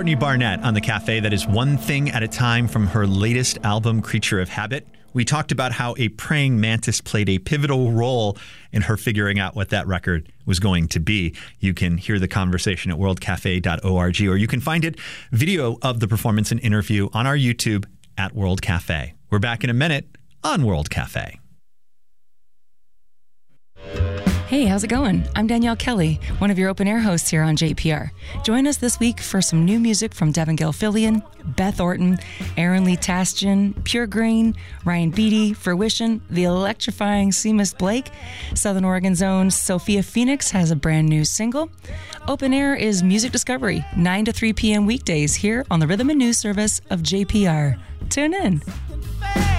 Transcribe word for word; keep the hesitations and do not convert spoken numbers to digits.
Courtney Barnett on The Cafe. That is One Thing at a Time from her latest album, Creature of Habit. We talked about how a praying mantis played a pivotal role in her figuring out what that record was going to be. You can hear the conversation at world cafe dot org, or you can find it, video of the performance and interview, on our YouTube at World Cafe. We're back in a minute on World Cafe. Hey, how's it going? I'm Danielle Kelly, one of your open air hosts here on J P R. Join us this week for some new music from Devin Gilfillian, Beth Orton, Aaron Lee Tastian, Pure Green, Ryan Beatty, Fruition, the electrifying Seamus Blake. Southern Oregon's own Sophia Phoenix has a brand new single. Open Air is Music Discovery, nine to three p.m. weekdays here on the Rhythm and News service of J P R. Tune in.